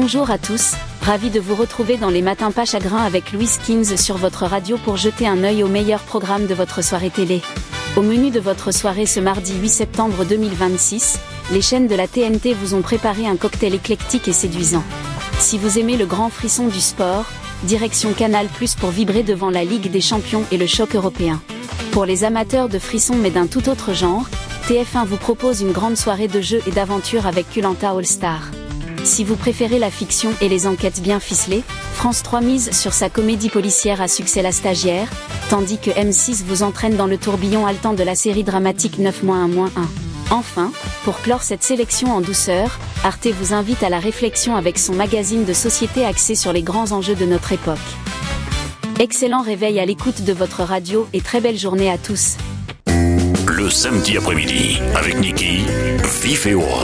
Bonjour à tous, ravi de vous retrouver dans les matins pas chagrins avec Louise Kins sur votre radio pour jeter un œil au meilleur programme de votre soirée télé. Au menu de votre soirée ce mardi 8 septembre 2026, les chaînes de la TNT vous ont préparé un cocktail éclectique et séduisant. Si vous aimez le grand frisson du sport, direction Canal+ pour vibrer devant la Ligue des Champions et le choc européen. Pour les amateurs de frissons mais d'un tout autre genre, TF1 vous propose une grande soirée de jeux et d'aventures avec Koh-Lanta All Star. Si vous préférez la fiction et les enquêtes bien ficelées, France 3 mise sur sa comédie policière à succès La Stagiaire, tandis que M6 vous entraîne dans le tourbillon haletant de la série dramatique 9-1-1. Enfin, pour clore cette sélection en douceur, Arte vous invite à la réflexion avec son magazine de société axé sur les grands enjeux de notre époque. Excellent réveil à l'écoute de votre radio et très belle journée à tous. Le samedi après-midi, avec Niki, vif et heureux.